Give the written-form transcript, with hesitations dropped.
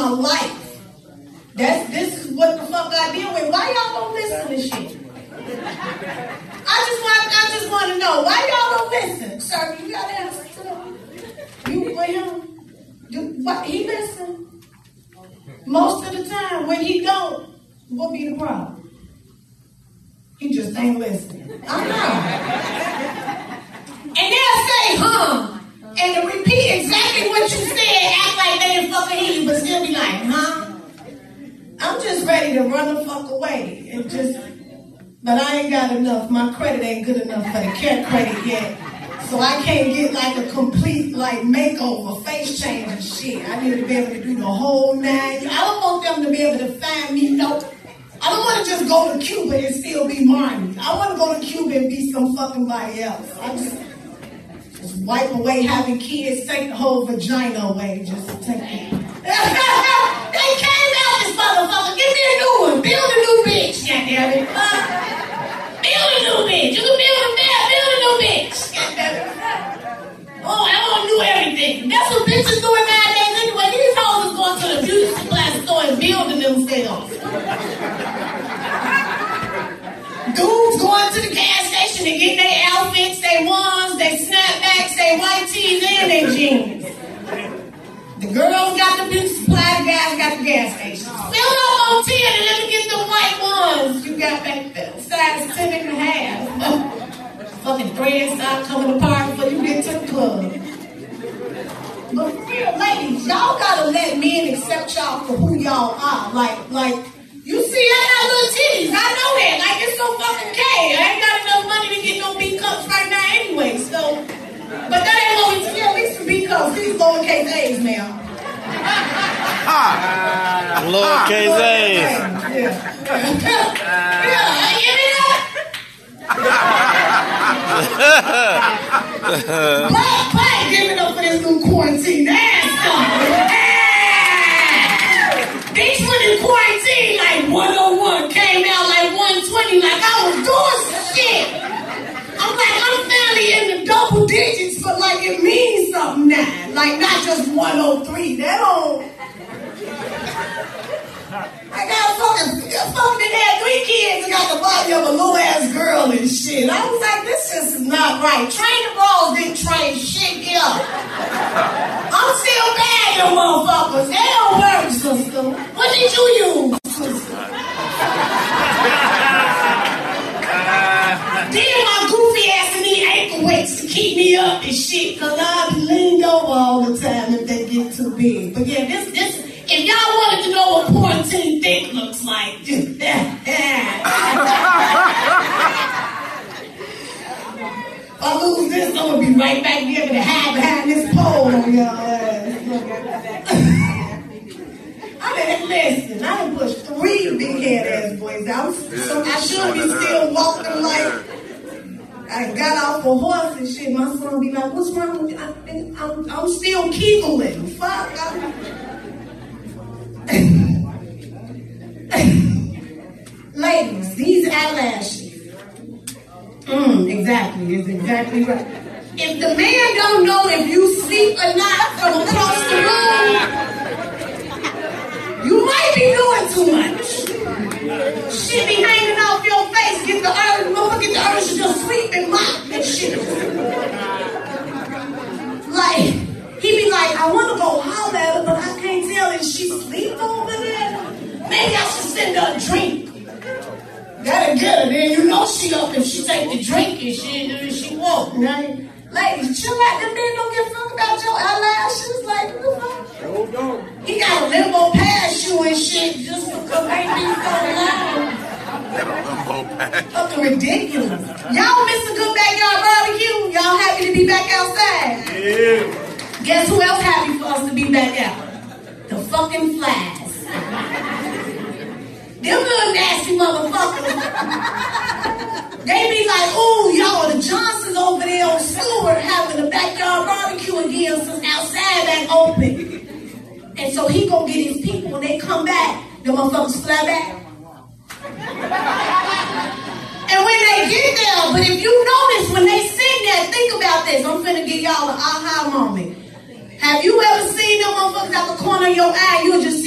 my life. This is what the fuck I deal with. Why y'all don't listen to shit? I just want to know why y'all don't listen. Sir, you got to answer to that. You with him? What he listen? Most of the time, when he don't, what be the problem? He just ain't listening. I know. And they'll say, and to repeat exactly what you said, act like they didn't fucking hear you, but still be like, I'm just ready to run the fuck away. But I ain't got enough. My credit ain't good enough for the care credit yet. So I can't get like a complete like makeover, face change and shit. I need to be able to do the whole 9. I don't want them to be able to find me. No, I don't want to just go to Cuba and still be Marnie. I want to go to Cuba and be some fucking body else. I just wipe away having kids, take the whole vagina away, just take it. They came out this motherfucker. Give me a new one. Build a new bitch, goddammit. Build a new bitch. You can build a new bitch. Oh, I want to do everything. That's what bitches doing nowadays anyway. These hoes is going to the beauty supply store and building themselves. Dudes going to the gas station and getting their outfits, their ones, their snapbacks, their white tees, and their jeans. The girls got the beauty supply, the guys got the gas station. Fill up on 10 and let me get the white ones you got back there. Size 10 and a half. Fucking threads stop coming apart before you get to the club. But for real, ladies, y'all gotta let men accept y'all for who y'all are. Like, you see, I got little titties. I know that. Like, it's so fucking gay. I ain't got enough money to get no B cups right now anyway, so. But that ain't what we feel. At least some B cups. These lowercase A's, ma'am. Lowercase A's. Yeah. Give me that. Black, give it up for this new quarantine. Bitch went in quarantine like 101, came out like 120, like I was doing some shit. I'm like, I'm finally in the double digits, but like it means something now. Like not just 103. That don't. I got fucking had 3 kids and got the body of a little ass girl and shit. I was like, this just is not right. Training bras didn't train shit here. I'm still bad, you motherfuckers. They don't work, sister. What did you use, sister? Then my goofy ass need ankle weights to keep me up and shit, cause I be leaned over all the time if they get too big. But yeah, this. If y'all wanted to know what quarantine thick looks like, just if I lose this, I'm gonna be right back there to hide behind this pole on y'all ass. Listen, I done pushed 3 big head ass boys out, so I should be still walking like I got off a horse and shit. My son be like, "What's wrong with you?" I'm still keegling. Fuck. Ladies, these eyelashes. Exactly. It's exactly right. If the man don't know if you sleep or not from across the room, you might be doing too much. Shit be hanging off your face. Get the urge to just sleep and mop and shit. Like, he be like, I want to go holler at her, but I can't tell if she sleep over there. Maybe I should send her a drink. That'll get her. Then you know she up if she take the drink and shit, and she won't. Right? Ladies, chill out. Them men don't give a fuck about your eyelashes. Like, what the fuck? He got a limbo pass you and shit just because they be so loud. Fucking ridiculous. Y'all miss a good backyard barbecue? Y'all happy to be back outside? Yeah. Guess who else happy for us to be back out? The fucking flies. Them little nasty motherfuckers. They be like, ooh, y'all, the Johnsons over there on Stewart having a backyard barbecue again since outside back open. And so he gonna get his people when they come back, the motherfuckers fly back. And when they get there, but if you notice, when they sit there, think about this. I'm finna give y'all an aha moment. Have you ever seen them motherfuckers out the corner of your eye? You'll just see